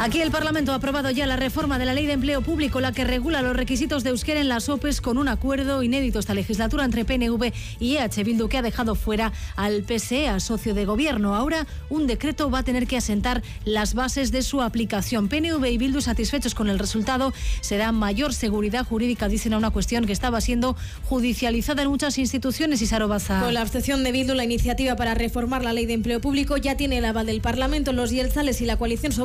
Aquí el Parlamento ha aprobado ya la reforma de la Ley de Empleo Público, la que regula los requisitos de euskera en las OPEs, con un acuerdo inédito esta legislatura entre PNV y EH Bildu, que ha dejado fuera al PSE, a socio de gobierno. Ahora un decreto va a tener que asentar las bases de su aplicación. PNV y Bildu, satisfechos con el resultado, será mayor seguridad jurídica, dicen, a una cuestión que estaba siendo judicializada en muchas instituciones. Y Sarobaza. Con la abstención de Bildu, la iniciativa para reformar la Ley de Empleo Público ya tiene el aval del Parlamento. Los jeltzales y la coalición